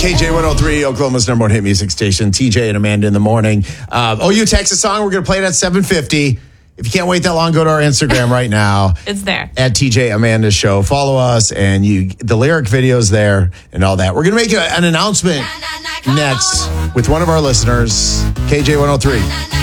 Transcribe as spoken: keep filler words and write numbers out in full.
K J one oh three, Oklahoma's number one hit music station. T J and Amanda in the morning. Uh, oh, you text a song. We're going to play it at seven fifty. If you can't wait that long, go to our Instagram right now. It's there. At T J Amanda Show. Follow us, and you the lyric video's there and all that. We're going to make a, an announcement next with one of our listeners, K J one oh three.